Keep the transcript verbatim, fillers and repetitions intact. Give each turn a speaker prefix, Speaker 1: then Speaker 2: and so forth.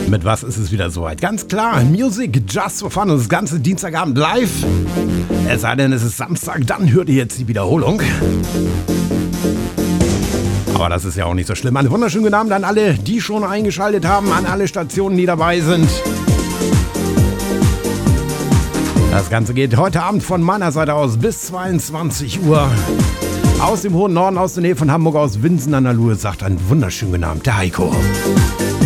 Speaker 1: Mit was ist es wieder soweit? Ganz klar, Music Just for Fun und das ganze Dienstagabend live. Es sei denn, es ist Samstag, dann hört ihr jetzt die Wiederholung. Aber das ist ja auch nicht so schlimm. Einen wunderschönen guten Abend an alle, die schon eingeschaltet haben, an alle Stationen, die dabei sind. Das Ganze geht heute Abend von meiner Seite aus bis zweiundzwanzig Uhr. Aus dem hohen Norden, aus der Nähe von Hamburg, aus Winsen an der Luhe, sagt einen wunderschönen guten Abend, der Heiko.